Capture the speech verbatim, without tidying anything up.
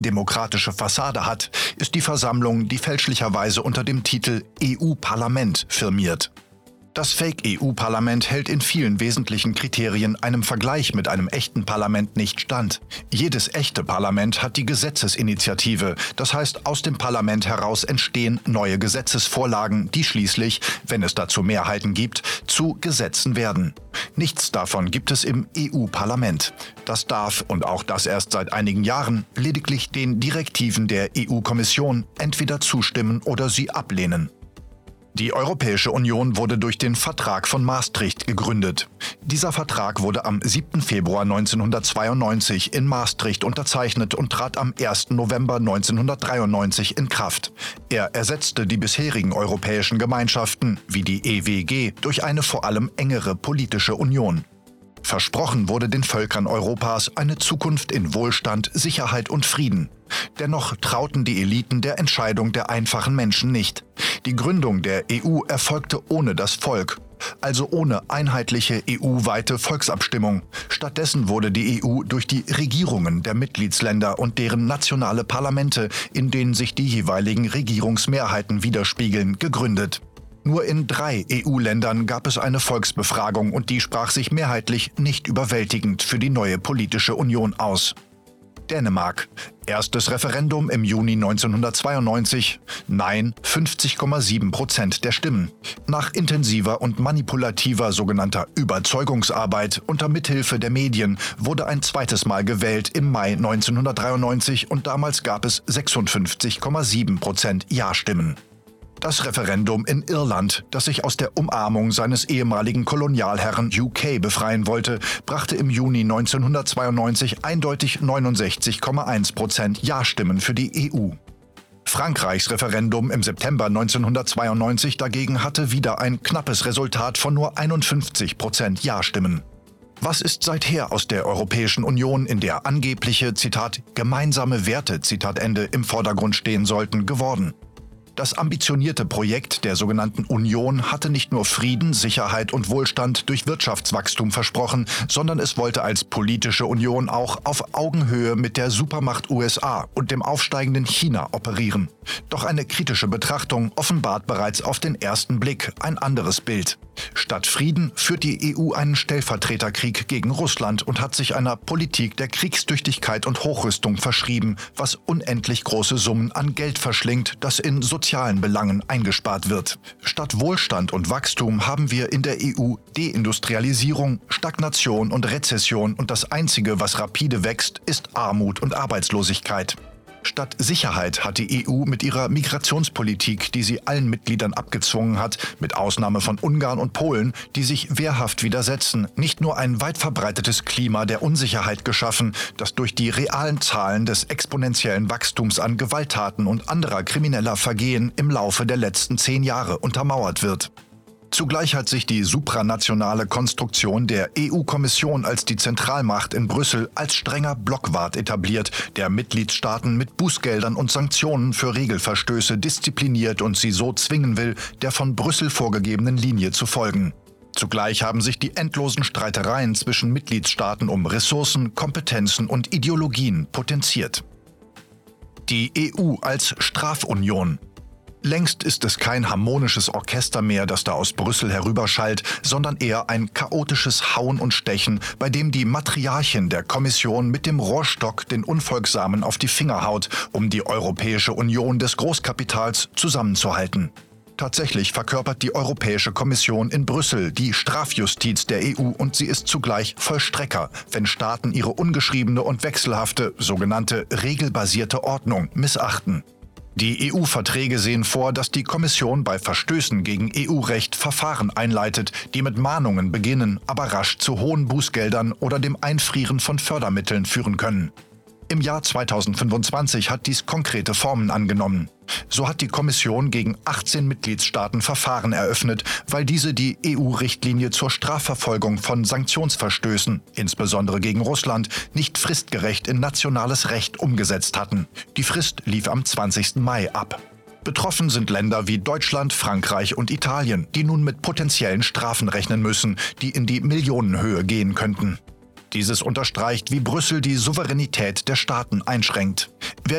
demokratische Fassade hat, ist die Versammlung, die fälschlicherweise unter dem Titel E U-Parlament firmiert. Das Fake-E U-Parlament hält in vielen wesentlichen Kriterien einem Vergleich mit einem echten Parlament nicht stand. Jedes echte Parlament hat die Gesetzesinitiative, das heißt, aus dem Parlament heraus entstehen neue Gesetzesvorlagen, die schließlich, wenn es dazu Mehrheiten gibt, zu Gesetzen werden. Nichts davon gibt es im E U-Parlament. Das darf, und auch das erst seit einigen Jahren, lediglich den Direktiven der E U-Kommission entweder zustimmen oder sie ablehnen. Die Europäische Union wurde durch den Vertrag von Maastricht gegründet. Dieser Vertrag wurde am siebten Februar neunzehnhundertzweiundneunzig in Maastricht unterzeichnet und trat am ersten November neunzehnhundertdreiundneunzig in Kraft. Er ersetzte die bisherigen europäischen Gemeinschaften, wie die E W G, durch eine vor allem engere politische Union. Versprochen wurde den Völkern Europas eine Zukunft in Wohlstand, Sicherheit und Frieden. Dennoch trauten die Eliten der Entscheidung der einfachen Menschen nicht. Die Gründung der E U erfolgte ohne das Volk, also ohne einheitliche E U-weite Volksabstimmung. Stattdessen wurde die E U durch die Regierungen der Mitgliedsländer und deren nationale Parlamente, in denen sich die jeweiligen Regierungsmehrheiten widerspiegeln, gegründet. Nur in drei E U-Ländern gab es eine Volksbefragung und die sprach sich mehrheitlich nicht überwältigend für die neue politische Union aus. Dänemark. Erstes Referendum im Juni neunzehnhundertzweiundneunzig. Nein, fünfzig Komma sieben Prozent der Stimmen. Nach intensiver und manipulativer sogenannter Überzeugungsarbeit unter Mithilfe der Medien wurde ein zweites Mal gewählt im Mai neunzehnhundertdreiundneunzig und damals gab es sechsundfünfzig Komma sieben Prozent Ja-Stimmen. Das Referendum in Irland, das sich aus der Umarmung seines ehemaligen Kolonialherren U K befreien wollte, brachte im Juni neunzehnhundertzweiundneunzig eindeutig neunundsechzig Komma eins Prozent Ja-Stimmen für die E U. Frankreichs Referendum im September neunzehnhundertzweiundneunzig dagegen hatte wieder ein knappes Resultat von nur einundfünfzig Prozent Ja-Stimmen. Was ist seither aus der Europäischen Union, in der angebliche, Zitat, gemeinsame Werte, Zitat Ende, im Vordergrund stehen sollten, geworden? Das ambitionierte Projekt der sogenannten Union hatte nicht nur Frieden, Sicherheit und Wohlstand durch Wirtschaftswachstum versprochen, sondern es wollte als politische Union auch auf Augenhöhe mit der Supermacht U S A und dem aufsteigenden China operieren. Doch eine kritische Betrachtung offenbart bereits auf den ersten Blick ein anderes Bild. Statt Frieden führt die E U einen Stellvertreterkrieg gegen Russland und hat sich einer Politik der Kriegstüchtigkeit und Hochrüstung verschrieben, was unendlich große Summen an Geld verschlingt, das in sozialen Belangen eingespart wird. Statt Wohlstand und Wachstum haben wir in der E U Deindustrialisierung, Stagnation und Rezession und das Einzige, was rapide wächst, ist Armut und Arbeitslosigkeit. Statt Sicherheit hat die E U mit ihrer Migrationspolitik, die sie allen Mitgliedern abgezwungen hat, mit Ausnahme von Ungarn und Polen, die sich wehrhaft widersetzen, nicht nur ein weit verbreitetes Klima der Unsicherheit geschaffen, das durch die realen Zahlen des exponentiellen Wachstums an Gewalttaten und anderer krimineller Vergehen im Laufe der letzten zehn Jahre untermauert wird. Zugleich hat sich die supranationale Konstruktion der E U-Kommission als die Zentralmacht in Brüssel als strenger Blockwart etabliert, der Mitgliedstaaten mit Bußgeldern und Sanktionen für Regelverstöße diszipliniert und sie so zwingen will, der von Brüssel vorgegebenen Linie zu folgen. Zugleich haben sich die endlosen Streitereien zwischen Mitgliedstaaten um Ressourcen, Kompetenzen und Ideologien potenziert. Die E U als Strafunion. Längst ist es kein harmonisches Orchester mehr, das da aus Brüssel herüberschallt, sondern eher ein chaotisches Hauen und Stechen, bei dem die Matriarchin der Kommission mit dem Rohrstock den Unfolgsamen auf die Finger haut, um die Europäische Union des Großkapitals zusammenzuhalten. Tatsächlich verkörpert die Europäische Kommission in Brüssel die Strafjustiz der E U und sie ist zugleich Vollstrecker, wenn Staaten ihre ungeschriebene und wechselhafte, sogenannte regelbasierte Ordnung missachten. Die E U-Verträge sehen vor, dass die Kommission bei Verstößen gegen E U-Recht Verfahren einleitet, die mit Mahnungen beginnen, aber rasch zu hohen Bußgeldern oder dem Einfrieren von Fördermitteln führen können. Im Jahr zweitausendfünfundzwanzig hat dies konkrete Formen angenommen. So hat die Kommission gegen achtzehn Mitgliedstaaten Verfahren eröffnet, weil diese die E U-Richtlinie zur Strafverfolgung von Sanktionsverstößen, insbesondere gegen Russland, nicht fristgerecht in nationales Recht umgesetzt hatten. Die Frist lief am zwanzigsten Mai ab. Betroffen sind Länder wie Deutschland, Frankreich und Italien, die nun mit potenziellen Strafen rechnen müssen, die in die Millionenhöhe gehen könnten. Dieses unterstreicht, wie Brüssel die Souveränität der Staaten einschränkt. Wer